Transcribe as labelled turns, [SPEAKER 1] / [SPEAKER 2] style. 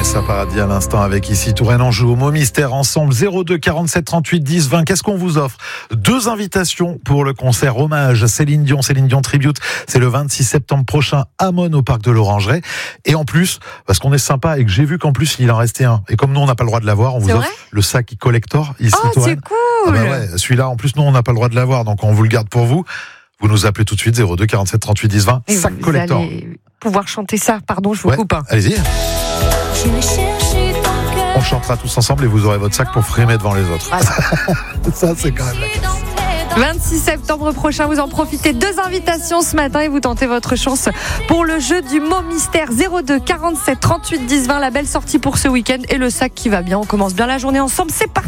[SPEAKER 1] Vanessa Paradis à l'instant avec ici Touraine. On joue au mot mystère ensemble. 02 47 38 10 20. Qu'est-ce qu'on vous offre? 2 invitations pour le concert hommage Céline Dion Tribute. C'est le 26 septembre prochain à Monne au parc de l'Orangerie. Et en plus, parce qu'on est sympa et que j'ai vu qu'en plus il en restait un. Et comme nous on n'a pas le droit de l'avoir, on vous offre le sac collector ici Touraine.
[SPEAKER 2] C'est cool.
[SPEAKER 1] Ah bah ouais, celui-là en plus nous on n'a pas le droit de l'avoir, donc on vous le garde pour vous. Vous nous appelez tout de suite 02 47 38 10 20.
[SPEAKER 2] Et
[SPEAKER 1] sac
[SPEAKER 2] vous
[SPEAKER 1] collector.
[SPEAKER 2] allez pouvoir chanter ça. Pardon, je vous coupe.
[SPEAKER 1] Allez-y. On chantera tous ensemble et vous aurez votre sac pour frimer devant les autres.
[SPEAKER 2] Voilà.
[SPEAKER 1] Ça, c'est quand même la classe.
[SPEAKER 2] 26 septembre prochain, vous en profitez. 2 invitations ce matin et vous tentez votre chance pour le jeu du mot mystère. 02 47 38 10 20. La belle sortie pour ce week-end et le sac qui va bien. On commence bien la journée ensemble. C'est parti.